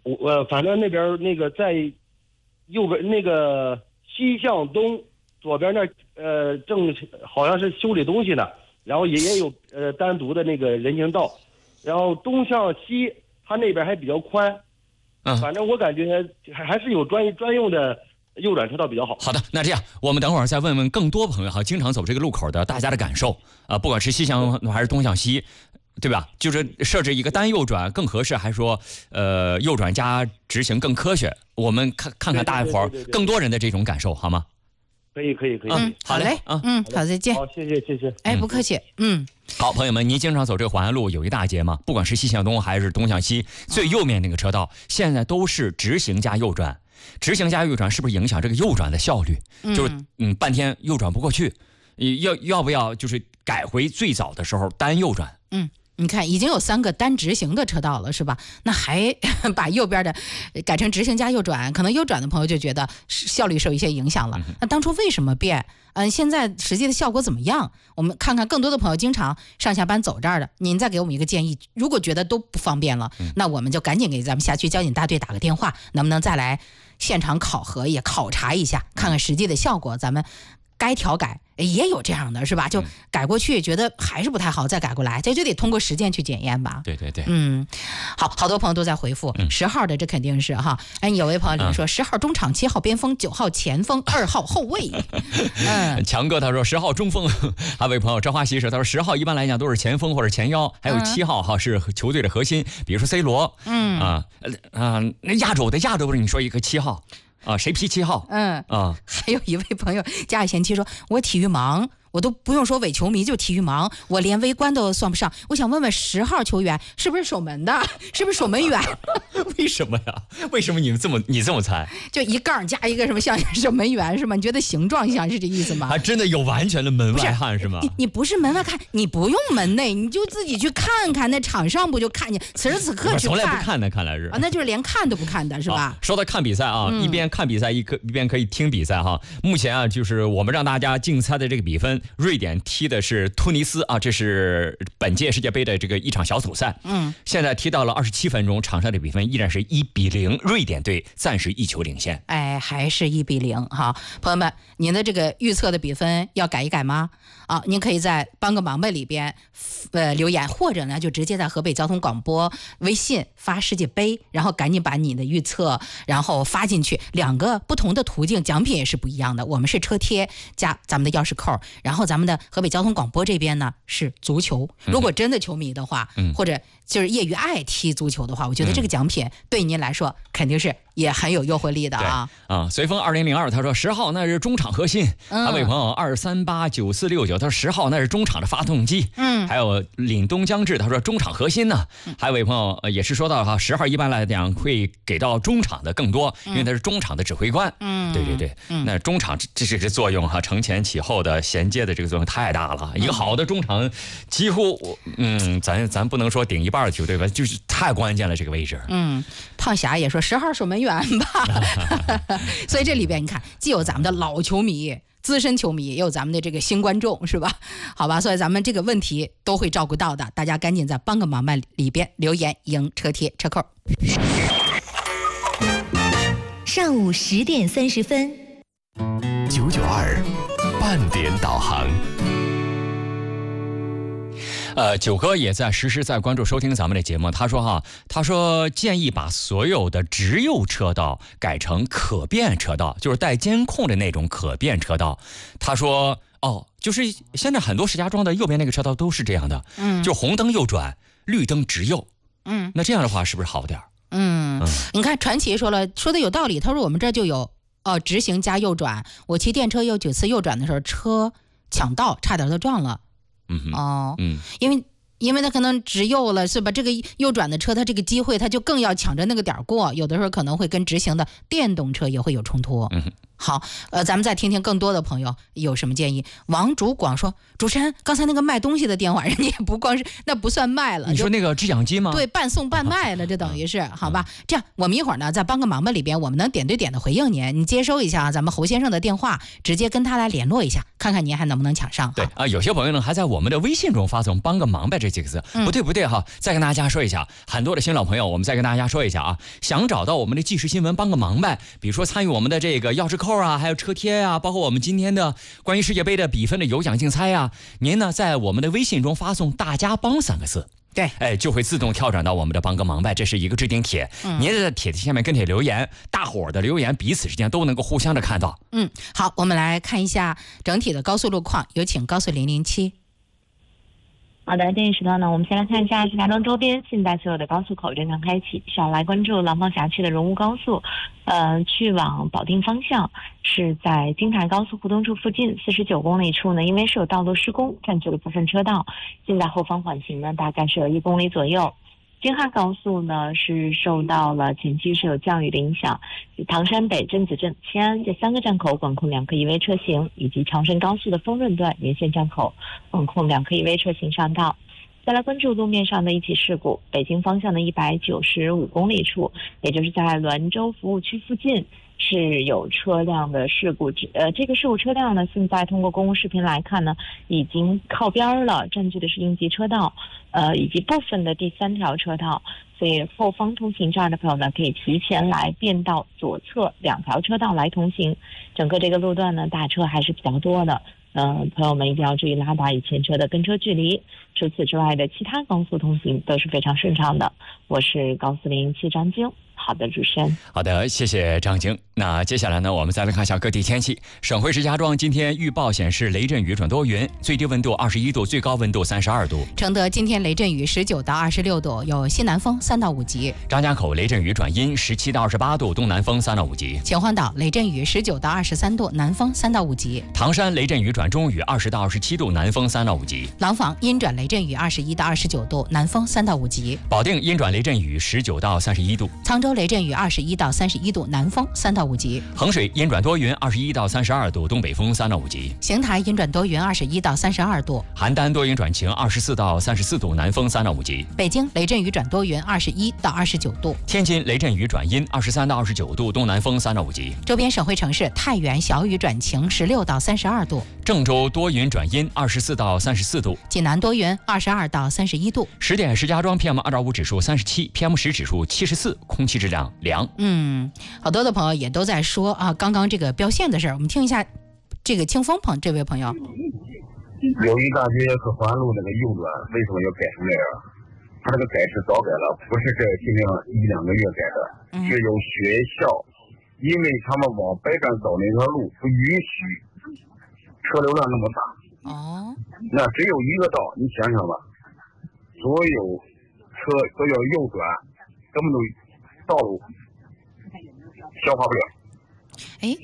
反正那边那个在右边那个西向东左边那正好像是修理东西呢，然后也有单独的那个人行道，然后东向西它那边还比较宽，反正我感觉还是有专用的右转车道比较好。 好的，那这样我们等会儿再问问更多朋友哈，经常走这个路口的大家的感受啊，不管是西向还是东向西，对吧？就是设置一个单右转更合适，还是说右转加直行更科学？我们看看大家伙儿更多人的这种感受，好吗？ 可以。 好嘞好，再见。 好，谢谢。 哎，不客气。 好，朋友们，您经常走这个环安路有一大街吗？不管是西向东还是东向西，最右面那个车道现在都是直行加右转。直行加右转是不是影响这个右转的效率？就是半天右转不过去，要不要就是改回最早的时候单右转？ 你看已经有3个单直行的车道了，是吧？那还把右边的改成直行加右转，可能右转的朋友就觉得效率受一些影响了。那当初为什么变？现在实际的效果怎么样？我们看看更多的朋友经常上下班走这儿的，您再给我们一个建议。如果觉得都不方便了，那我们就赶紧给咱们辖区交警大队打个电话，能不能再来现场考核也考察一下，看看实际的效果，咱们该调改。也有这样的，是吧？就改过去觉得还是不太好，再改过来，这就得通过实践去检验吧。 对。 好多朋友都在回复10号的，这肯定是哈。有位朋友里面说10号中场，7号边锋，9号前锋，2号后卫。 强哥他说10号中锋，还有位朋友朝花夕拾他说10号一般来讲都是前锋或者前腰，还有7号哈是球队的核心，比如说 C 罗。那亚洲不是你说一个7号。谁批7号？ 还有一位朋友家里贤妻说，我体育盲，我都不用说伪球迷，就体育盲，我连微观都算不上。我想问问10号球员是不是守门的？是不是守门员？ 为什么呀？为什么你这么猜？ 就一杠加一个什么像守门员是吗？你觉得形状像是这意思吗？ 还真的有完全的门外汉是吗？ 你不是门外汉，你不用门内，你就自己去看看，那场上不就看见？此时此刻去看， 从来不看的，看来是那就是连看都不看的是吧？ 说到看比赛啊，一边看比赛一边可以听比赛哈。目前就是我们让大家竞猜的这个比分，瑞典踢的是突尼斯啊，这是本届世界杯的这个一场小组赛。现在踢到了27分钟，场上的比分依然是1-0，瑞典队暂时1球领先。 还是1-0哈。朋友们，您的这个预测的比分要改一改吗？您可以在帮个忙呗里边留言，或者呢就直接在河北交通广播微信发世界杯，然后赶紧把你的预测然后发进去，2个不同的途径，奖品也是不一样的。我们是车贴加咱们的钥匙扣，然后咱们的河北交通广播这边呢是足球。如果真的球迷的话，或者就是业余爱踢足球的话，我觉得这个奖品对您来说肯定是也很有诱惑力的啊。 随风2002他说10号那是中场核心。还有位朋友2389469他说10号那是中场的发动机。还有凛冬将至他说中场核心呢。还有位朋友也是说到哈10号一般来讲会给到中场的更多，因为他是中场的指挥官。对，那中场这是作用哈，承前启后的衔接的这个作用太大了。一个好的中场几乎咱不能说顶一半的球队吧，就是太关键了这个位置。 胖霞也说10号守门员吧。所以这里边你看，既有咱们的老球迷资深球迷，也有咱们的这个新观众，是吧？好吧，所以咱们这个问题都会照顾到的，大家赶紧在帮个忙吧里边留言赢车贴车扣。 上午10点30分 992半点导航。 九哥也在实时在关注收听咱们的节目。他说建议把所有的直右车道改成可变车道，就是带监控的那种可变车道。他说就是现在很多石家庄的右边那个车道都是这样的，就红灯右转，绿灯直右。那这样的话是不是好点？ 你看传奇说的有道理，他说我们这就有直行加右转，我骑电车有9次右转的时候，车抢道差点都撞了。因为他可能直右了，是吧？这个右转的车，他这个机会他就更要抢着那个点过，有的时候可能会跟直行的电动车也会有冲突。好，咱们再听听更多的朋友有什么建议。王主广说，主持人刚才那个卖东西的电话，人家也不光是那不算卖了， 你说那个制氧机吗？ 对，半送半卖了，这等于是好吧？这样我们一会儿呢在帮个忙吧里边，我们能点对点的回应您，你接收一下咱们侯先生的电话，直接跟他来联络一下，看看您还能不能抢上。 对有些朋友呢还在我们的微信中发送帮个忙呗这几个字。不对哈，再跟大家说一下，很多的新老朋友，我们再跟大家说一下啊，想找到我们的即时新闻帮个忙呗，比如说参与我们的这个钥匙扣啊，还有车贴啊，包括我们今天的关于世界杯的比分的有奖竞猜啊，您呢在我们的微信中发送大家帮3个字。 对， 就会自动跳转到我们的帮个忙呗，这是一个置顶帖。您在帖子下面跟帖留言，大伙儿的留言彼此之间都能够互相的看到。 好，我们来看一下整体的高速路况，有请高速007。 好的，这一时段呢，我们先来看一下石家庄周边现在所有的高速口正常开启。需要来关注廊坊辖区的荣芜高速，去往保定方向是在京台高速互动处附近49公里处呢，因为是有道路施工，占据了部分车道，现在后方缓行呢大概是有1公里左右。京汉高速呢是受到了前期是有降雨的影响，唐山北、镇子镇、迁安这3个站口管控2颗1微车型，以及长深高速的丰润段沿线站口管控2颗1微车型上道。再来关注路面上的一起事故，北京方向的195公里处，也就是在滦州服务区附近是有车辆的事故。这个事故车辆呢，现在通过公共视频来看呢，已经靠边了，占据的是应急车道，以及部分的第3条车道。所以后方通行这样的朋友呢，可以提前来变道左侧2条车道来通行。整个这个路段呢，大车还是比较多的。朋友们一定要注意拉大与前车的跟车距离。除此之外的其他高速通行都是非常顺畅的。我是高速007张晶。好的，主持人。 好的，谢谢张晶。那接下来呢，我们再来看一下各地天气。省会石家庄今天预报显示雷阵雨转多云，最低温度21度，最高温度32度。 承德今天雷阵雨19到26度，有西南风3到5级。 张家口雷阵雨转阴17到28度，东南风3到5级。 秦皇岛雷阵雨19到23度，南风3到5级。 唐山雷阵雨转中雨20到27度，南风3到5级。 廊坊阴转雷阵雨21到29度，南风3到5级。 保定阴转雷阵雨19到31度。 沧州雷阵雨21到31度，南风3到5级。 衡水阴转多云21到32度，东北风3到5级。 邢台阴转多云21到32度。 邯郸多云转晴24到34度，南风3到5级。 北京雷阵雨转多云21到29度。 天津雷阵雨转阴23到29度，东南风3到5级。 周边省会城市太原小雨转晴16到32度。 郑州多云转阴24到34度。 济南多云22到31度。 10点石家庄 PM2.5 指数37 ，PM10 指数74，空气质量良。 好多的朋友也都在说啊，刚刚这个标线的事儿，我们听一下这个清风朋这位朋友。 友谊大街和环路那个右转为什么要改成这样？他这个改是早改了，不是这尽量1-2个月改的，是由学校，因为他们往北站走那条路不允许车流量那么大。那只有一个道，你想想吧，所有车都要右转，根本都道路消化不了。